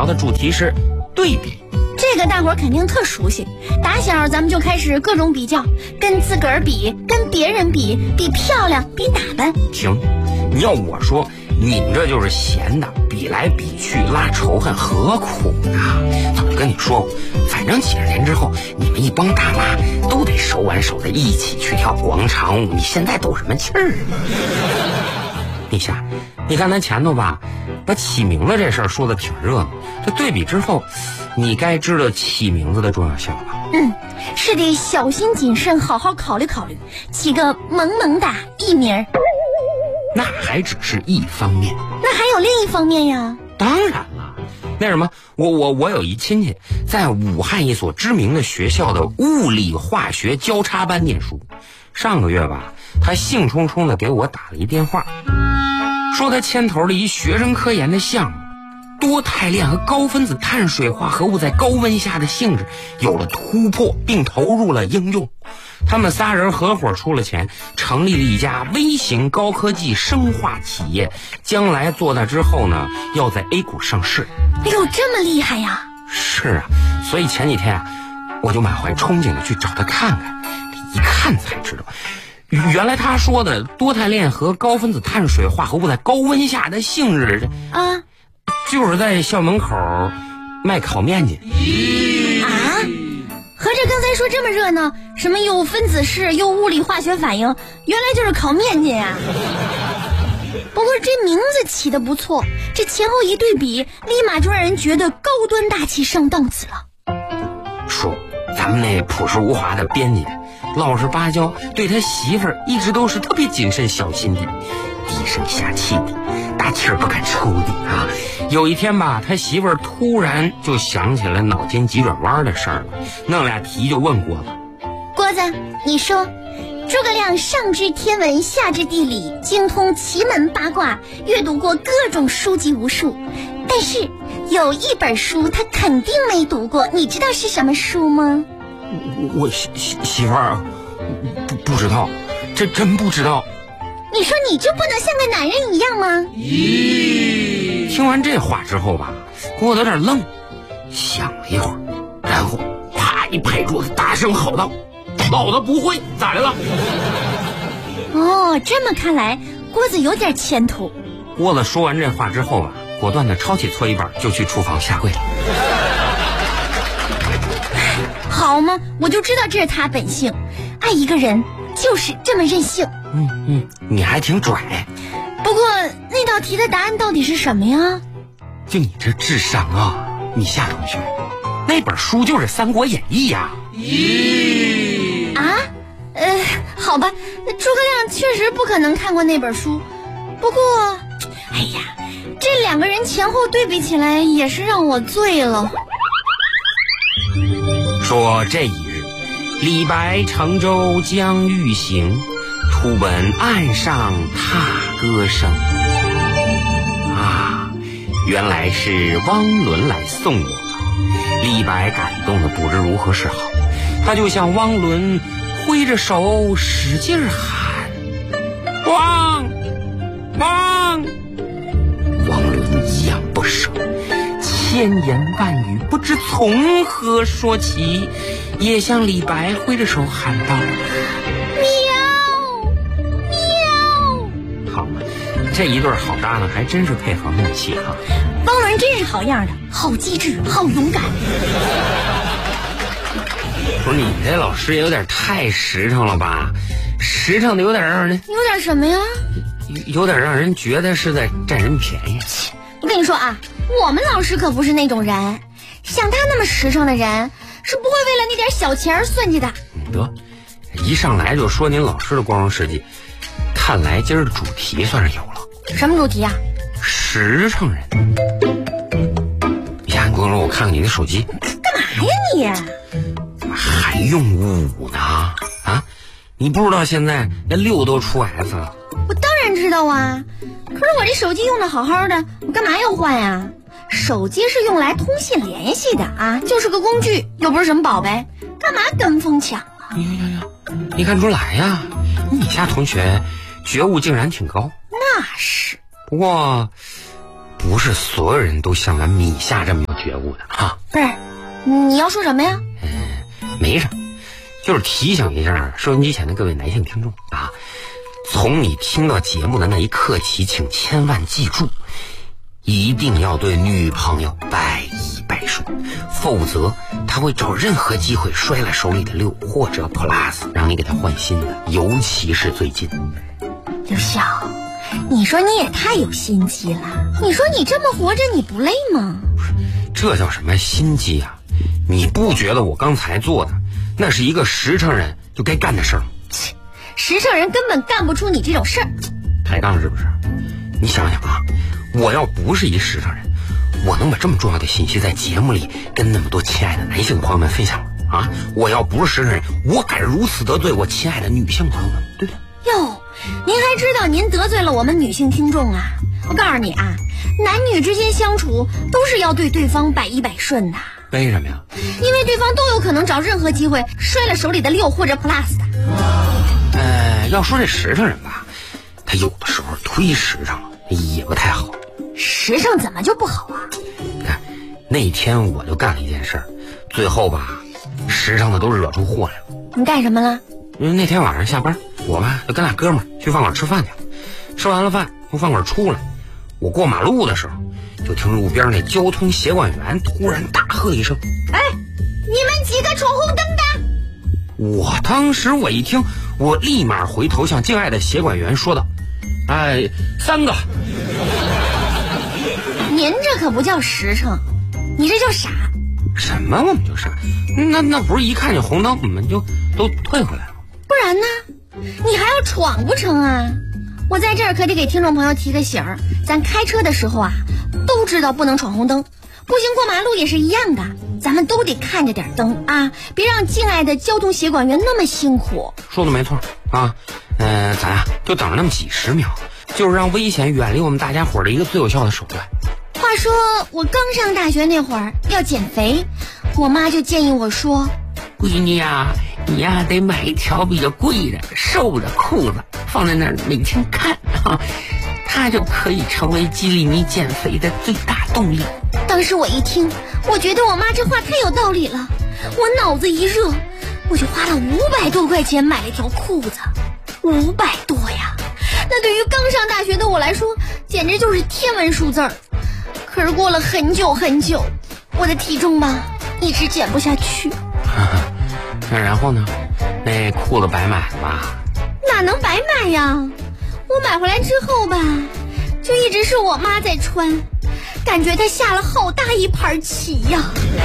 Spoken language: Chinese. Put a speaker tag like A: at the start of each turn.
A: 聊的主题是对比。
B: 这个大伙儿肯定特熟悉，打小咱们就开始各种比较，跟自个儿比，跟别人比，比漂亮，比打扮。
A: 停，你要我说，你们这就是闲的，比来比去拉仇恨，何苦呢？早就跟你说过，反正几十年之后，你们一帮大妈都得手挽手的一起去跳广场舞，你现在抖什么气儿啊？陛下，你看咱前头吧，把起名字这事儿说的挺热闹，这对比之后，你该知道起名字的重要性了吧？
B: 是得小心谨慎，好好考虑考虑，起个萌萌哒艺名。
A: 那还只是一方面，
B: 那还有另一方面呀。
A: 当然了，那什么，我有一亲戚在武汉一所知名的学校的物理化学交叉班念书，上个月吧，他兴冲冲的给我打了一电话，说他牵头了一学生科研的项目，多肽链和高分子碳水化合物在高温下的性质有了突破，并投入了应用。他们仨人合伙出了钱，成立了一家微型高科技生化企业，将来做大之后呢，要在 A 股上市。
B: 哎呦，这么厉害呀！
A: 是啊，所以前几天啊，我就满怀憧憬的去找他看看，一看才知道，原来他说的多肽链和高分子碳水化合物在高温下的性质
B: 啊，
A: 就是在校门口卖烤面筋
B: 啊。合着刚才说这么热闹，什么又分子式又物理化学反应，原来就是烤面筋啊。不过这名字起得不错，这前后一对比，立马就让人觉得高端大气上档次了。
A: 说咱们那朴实无华的编辑老实巴交，对他媳妇儿一直都是特别谨慎小心的，低声下气的，大气儿不敢抽的啊。有一天吧，他媳妇儿突然就想起了脑筋急转弯的事儿了，弄俩题就问郭子：
B: 郭子，你说诸葛亮上知天文下知地理，精通奇门八卦，阅读过各种书籍无数，但是有一本书他肯定没读过，你知道是什么书吗？
A: 我媳妇儿不知道，这真不知道。
B: 你说你就不能像个男人一样吗？
A: 咦，听完这话之后吧，郭子有点愣，想了一会儿，然后啪一拍桌子，大声吼道：老子不会，咋的了？
B: 哦，这么看来郭子有点前途。
A: 郭子说完这话之后啊，果断的抄起搓衣板就去厨房下跪了。
B: 好嘛，我就知道这是他本性，爱一个人就是这么任性。
A: 你还挺拽。
B: 不过那道题的答案到底是什么呀？
A: 就你这智商啊，米夏同学，那本书就是《三国演义》呀。
B: 咦啊，好吧，诸葛亮确实不可能看过那本书。不过，哎呀，这两个人前后对比起来，也是让我醉了。
A: 说这一日，李白乘舟将欲行，突闻岸上踏歌声。啊，原来是汪伦来送我了。李白感动的不知如何是好，他就向汪伦挥着手使劲喊：汪汪！汪伦一样不舍，千言万语不知从何说起，也向李白挥着手喊道：
B: 喵喵！
A: 好嘛，这一对好搭档还真是配合默契哈。
B: 汪伦真是好样的，好机智，好勇敢。
A: 不是你这老师也有点太实诚了吧？实诚的有点让人
B: 有点什么呀？
A: 有点让人觉得是在占人便宜。
B: 我跟你说啊，我们老师可不是那种人，像他那么实诚的人是不会为了那点小钱而算计的。
A: 得，一上来就说您老师的光荣事迹，看来今儿的主题算是有了。
B: 什么主题啊？
A: 实诚人。呀，你跟我说，我看看你的手机。
B: 干嘛呀你？
A: 怎么还用55呢？啊，你不知道现在那6都出 S 了？
B: 我当然知道啊，可是我这手机用的好好的，我干嘛要换呀？手机是用来通信联系的啊，就是个工具，又不是什么宝贝，干嘛跟风抢啊？
A: 你看出来呀，你家同学觉悟竟然挺高。
B: 那是，
A: 不过不是所有人都像咱米夏这么有觉觉悟的啊。
B: 不是，你要说什么呀？
A: 没什么，就是提醒一下收音机前的各位男性听众啊，从你听到节目的那一刻起，请千万记住，一定要对女朋友百依百顺，否则她会找任何机会摔了手里的6或者 Plus， 让你给她换新的，尤其是最近。
B: 刘晓，你说你也太有心机了，你说你这么活着你不累吗？
A: 这叫什么心机啊？你不觉得我刚才做的那是一个实诚人就该干的事儿吗？
B: 实诚人根本干不出你这种事儿。
A: 抬杠是不是？你想想啊，我要不是一实诚人，我能把这么重要的信息在节目里跟那么多亲爱的男性朋友们分享吗？啊，我要不是实诚人，我敢如此得罪我亲爱的女性朋友们，对不对？
B: 哟，您还知道您得罪了我们女性听众啊？我告诉你啊，男女之间相处都是要对对方百依百顺的。
A: 为什么呀？
B: 因为对方都有可能找任何机会摔了手里的6或者 Plus 的。
A: 要说这实诚人吧，他有的时候忒实诚了也不太好。
B: 实诚怎么就不好啊？
A: 你看那天我就干了一件事儿，最后吧，实诚的都惹出祸来了。
B: 你干什么了？
A: 因为那天晚上下班，我吧就跟俩哥们儿去饭馆吃饭去了。吃完了饭从饭馆出来，我过马路的时候，就听路边那交通协管员突然大喝一声：“
B: 哎，你们几个闯红灯的！”
A: 我当时我一听，我立马回头向敬爱的协管员说道：“哎，3个。”
B: 您这可不叫实诚，你这叫傻。
A: 什么？我们就傻？那不是一看见红灯我们就都退回来了？
B: 不然呢？你还要闯不成啊？我在这儿可得给听众朋友提个醒儿，咱开车的时候啊，都知道不能闯红灯，步行过马路也是一样的，咱们都得看着点灯啊，别让敬爱的交通协管员那么辛苦。
A: 说的没错啊，咱呀就等着那么几十秒，就是让危险远离我们大家伙的一个最有效的手段。
B: 话说我刚上大学那会儿要减肥，我妈就建议我说：“
A: 闺女呀，你呀得买一条比较贵的瘦的裤子，放在那儿每天看啊，它就可以成为激励你减肥的最大动力。”
B: 当时我一听，我觉得我妈这话太有道理了，我脑子一热，我就花了500多块钱买了一条裤子，500多呀！那对于刚上大学的我来说，简直就是天文数字儿。可是过了很久很久，我的体重吧一直减不下去。
A: 那然后呢？那裤子白买了吧？
B: 哪能白买呀？我买回来之后吧，就一直是我妈在穿，感觉她下了好大一盘棋呀。